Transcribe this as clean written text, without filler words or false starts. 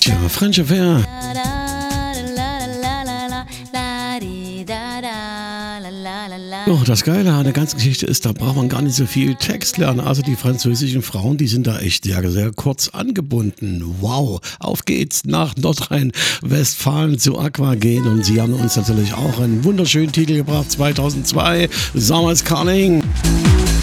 Tja, French Affair. Oh, das Geile an der ganzen Geschichte ist, da braucht man gar nicht so viel Text lernen. Also die französischen Frauen, die sind da echt sehr, sehr kurz angebunden. Wow, auf geht's nach Nordrhein-Westfalen zu Aquagen. Und sie haben uns natürlich auch einen wunderschönen Titel gebracht, 2002, Summer's Calling.